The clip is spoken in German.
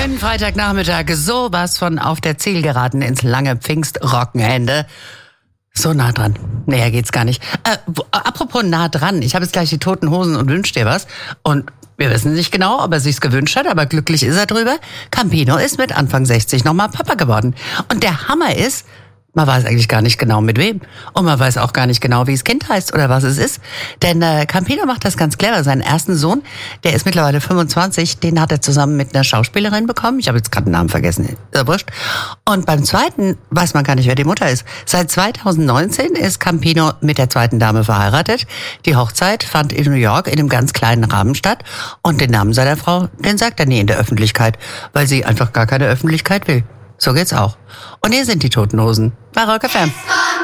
Schönen Freitagnachmittag, sowas von auf der Zielgeraden ins lange Pfingstrockenende. So nah dran. Näher geht's gar nicht. Apropos nah dran, ich habe jetzt gleich die Toten Hosen und wünsch dir was. Und wir wissen nicht genau, ob er sich's gewünscht hat, aber glücklich ist er drüber. Campino ist mit Anfang 60 nochmal Papa geworden. Und der Hammer ist, man weiß eigentlich gar nicht genau mit wem. Und man weiß auch gar nicht genau, wie das Kind heißt oder was es ist. Denn Campino macht das ganz clever. Seinen ersten Sohn, der ist mittlerweile 25, den hat er zusammen mit einer Schauspielerin bekommen. Ich habe jetzt gerade den Namen vergessen, ist ja wurscht. Und beim zweiten weiß man gar nicht, wer die Mutter ist. Seit 2019 ist Campino mit der zweiten Dame verheiratet. Die Hochzeit fand in New York in einem ganz kleinen Rahmen statt. Und den Namen seiner Frau, den sagt er nie in der Öffentlichkeit, weil sie einfach gar keine Öffentlichkeit will. So geht's auch. Und hier sind die Toten Hosen bei Rock FM.